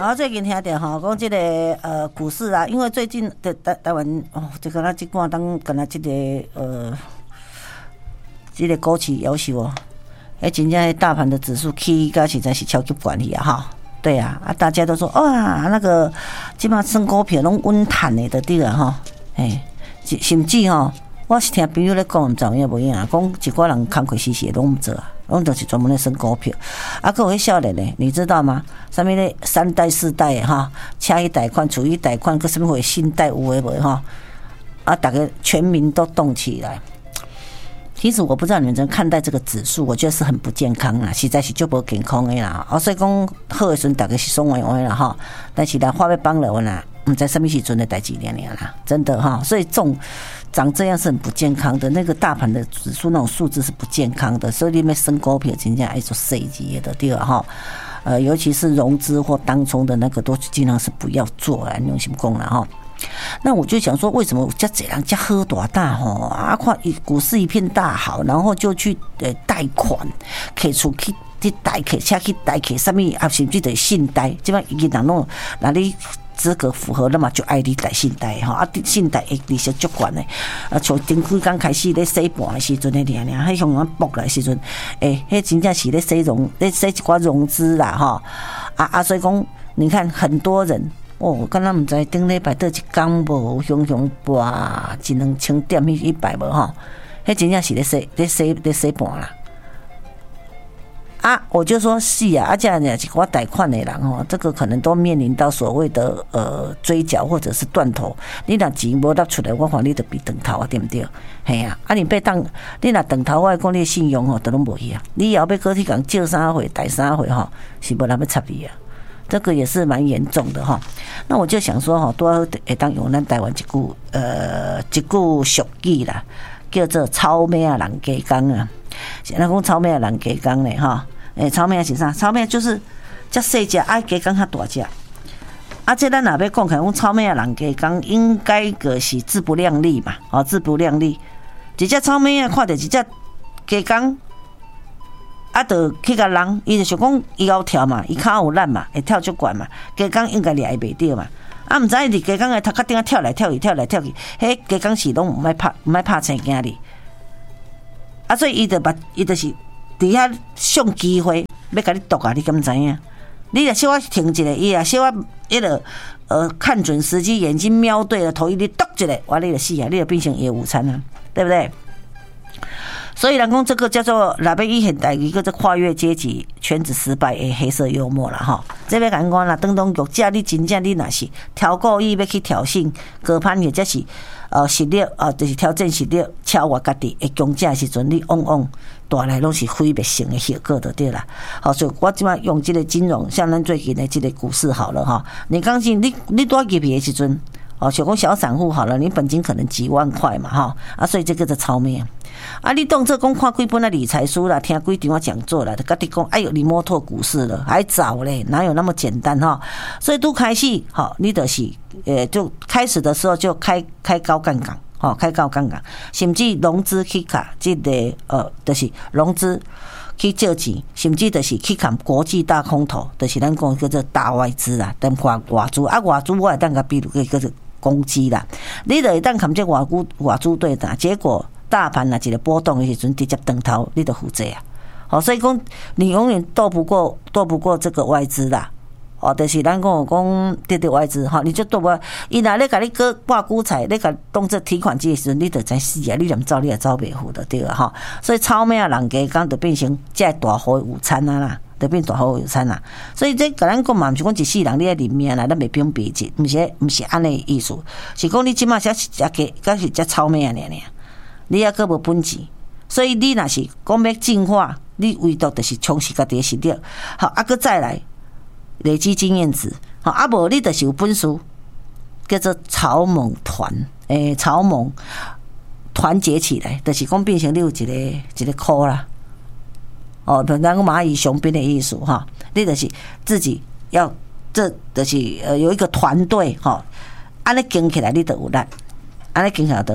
然后最近听到吼，讲这个股市啊，因为最近的台湾哦，这个这半当跟他这个这个股市要求哦，真正大盘的指数起到实在是超级管理啊哈。对啊，大家都说哇，那个基本上升股票拢稳赚的，对啊哈，甚至吼，我是听朋友咧讲，唔知影无影啊，讲一寡人工课死死拢唔做啊，拢就是专门咧升股票。啊，还有迄少年呢，你知道吗？啥物咧3代4代的哈，车一贷款、储一贷款，个什么会信贷有诶无哈？啊，大家全民都动起来。其实我不知道你们怎么看待这个指数，我觉得是很不健康啦，实在是就不健康的啦。所以讲好的时候大家是爽歪歪啦哈，但是呢话要帮了啦，不知道什么时阵的代志啦，真的哈。所以长这样是很不健康的，那个大盘的指数那种数字是不健康的，所以你们升股票真正爱做设计的对吧哈？尤其是融资或当冲的那个都尽量是不要做啦，用心讲啦哈。那我就想说，为什么这人家喝多大吼啊？看股市一片大好，然后就去贷款，可以出去贷，可以下去贷，可以什么啊？甚至的信贷，这边一个人弄哪里资格符合了嘛，就爱你贷信贷哈啊，信贷利息足悬的啊，从顶几刚开始咧洗盘的时阵咧，迄向人搏来时阵，迄真正是咧洗一寡融资啦哈啊，所以讲你看很多人。我敢若唔知顶礼拜倒一天无熊拔1-2千点100无吼，迄真正是咧洗盘啦。啊，我就说是啊，这样一寡贷款的人吼，这个可能都面临到所谓的追缴或者是断头。你若钱无拿出来，我看你就被断头啊，对不对？嘿啊，你被当你若断头，我讲你的信用吼都拢无去啊。你以后要搁去共借3回贷3回吼，是无人要插你啊。这个也是蛮严重的哈，那我就想说哈，都要当用咱台湾一句俗语啦，叫做草莓啊人加工啊。现在讲草莓啊人加工嘞哈，草莓是啥？草莓就是较细只，爱加工较大只。啊，这咱若要讲起来，讲草莓啊人加工，应该个是自不量力嘛，哦，自不量力。一只草莓啊，看到一只加工。啊，就去甲人，伊就想讲伊要跳嘛，伊骹有力嘛，会跳足悬嘛，加工应该掠会袂着嘛。啊，毋知伊加工诶头壳顶啊跳来跳去，迄加工是拢毋爱拍青惊哩。啊，所以伊就是伫遐上机会要甲你毒啊，你敢知影？你若小可停一下，伊啊小可迄个看准时机，眼睛瞄对了，头一滴毒一下，哇，你就死啊，你就变成野午餐啊，对不对？所以人讲这个叫做若要以现代一个这跨越阶级圈子失败的黑色幽默啦哈。这边讲啦，当中玉者你真正你若是挑故意要去挑衅高攀，或者是实力就是挑战实力超越家己的强者的时阵，你往大来拢是毁灭性的效果就对啦。好，所以我即摆用这个金融，像咱最近的这个股市好了哈，你刚进你多入去的时阵，像讲小散户好了，你本金可能几万块嘛哈啊，所以这个就超咩啊！你当这讲看几本理财书啦，听几场讲座啦，就跟你讲，哎呦，你摸透股市了，还早嘞，哪有那么简单哈？所以都开始好，你就是就开始的时候就开高杠杆，开高杠杆，甚至融资去卡这个就是融资去借钱，甚至就是去看国际大空头，就是咱讲叫做大外资啦，等看外资啊，外资我会当个比如叫做攻击啦，你就会当看这外资对打，结果。大盘那一个波动的时阵，直接断头，你就负责啊！好，所以讲你永远斗不过这个外资啦。就是咱讲对外资哈，你就斗不过。伊若咧甲你个挂股彩，咧甲当做提款机的时阵，你就知死啊！你连走你也走袂赴的对啊哈。所以草莓啊，人加工就变成这大号午餐啊啦，就变大号午餐啦。所以这甲咱讲嘛，毋是讲一世人你爱认命啦，咱袂变比级，毋是安尼意思，是讲你即马才是只加，敢是只草莓啊尔。你也个无本钱，所以你若是讲要进化，你唯独就是充实家己的实力，好，个再来累积经验值，好，无你就是有本事，叫做草蜢团，草蜢团结起来，就是讲变成你有一个科啦，咱讲蚂蚁雄兵的意思哈，你就是自己要，这就是有一个团队哈，安尼经起来你就有力，安尼经起来就有力。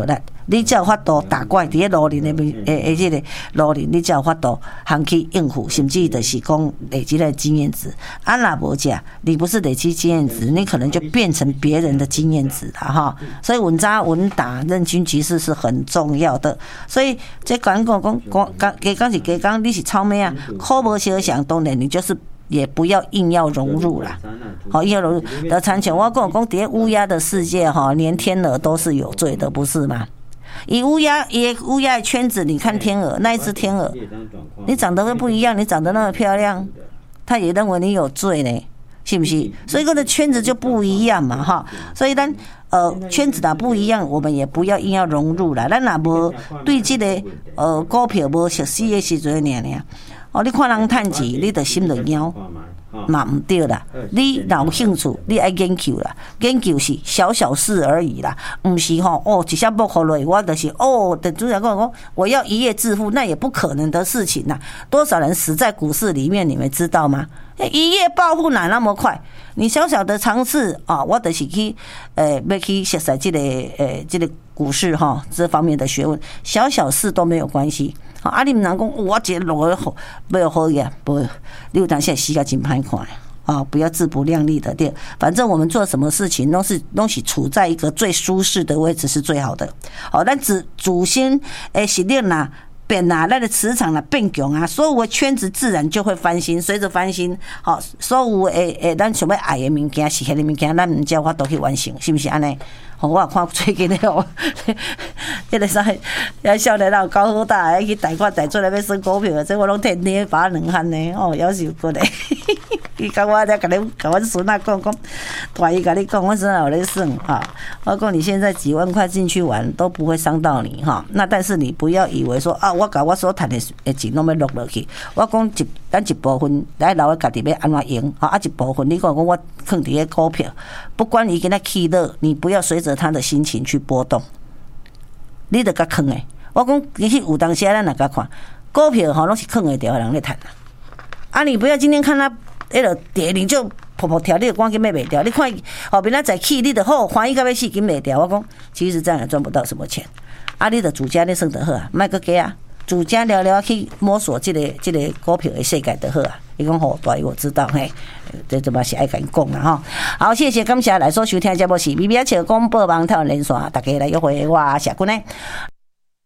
你才有法度打怪伫咧路林的即个路林，你才有法度通去应付，甚至就是讲累积的经验值。啊，若无食，你不是累积经验值，你可能就变成别人的经验值了哈。所以稳扎稳打、认军局势是很重要的。所以这讲加讲是加讲，你是草莓啊，口无相像，当然你就是也不要硬要融入啦。好，硬要融入的产权，我讲伫咧乌鸦的世界哈，连天鹅都是有罪的，不是吗？以乌鸦的圈子，你看天鹅那一只天鹅，你长得会不一样，你长得那么漂亮，他也认为你有罪呢，是不是？所以个的圈子就不一样嘛，哈。所以咱圈子不一样，我们也不要硬要融入啦。咱若无对这个股票无熟悉的时阵尔，哦，你看人趁钱，你就心就痒。嘛唔对啦，你若有兴趣，你爱研究啦，研究是小小事而已啦，唔是一下不好落，我就是等主角跟我讲，我要一夜致富，那也不可能的事情呐。多少人死在股市里面，你们知道吗？一夜暴富哪那么快？你小小的尝试啊，我就是去要去学习这个股市这方面的学问，小小事都没有关系。啊！你唔能讲我这路没有好呀，不，你有当时死个真歹看啊！不要自不量力的对，反正我们做什么事情都是处在一个最舒适的位置是最好的。好，咱主心实力啦。变啊，咱的磁场啦变强啊，所有的圈子自然就会翻新，随着翻新，好，所有咱想要爱的物件，是迄个物件，咱唔叫法度去完成，是不是安尼？我看最近迄个啥，少年人高好大，去贷款贷出来要算股票，这我拢天天罚2项呢，夭寿过嘞。伊甲我甲阮孙仔讲，大姨甲你讲，我孙仔有咧算哈。我讲你现在几万块进去玩都不会伤到你哈。那但是你不要以为说啊，我甲我所赚的钱拢要落去。我讲咱一部分来留家己要安怎用啊，一部分你讲我放伫个股票，不管伊今仔起落，你不要随着他的心情去波动，你得甲放诶。我讲其实有当时咱来甲看股票拢是放会掉的人咧赚啊，你不要今天看他。迄落跌你就噗噗跳，你就赶紧卖袂掉。你看后边仔再起，你就好欢喜到要死，紧卖掉。我讲，其实这样也赚不到什么钱。啊，你的主家你算得好啊，卖个价啊，主家聊聊去摸索这个股票的世界就好啊。伊讲好，大我知道嘿，这嘛是爱甲伊讲啦吼。好，谢谢感谢来所收听节目是 BBA 笑广播网台湾连线，大家来约会我谢君呢。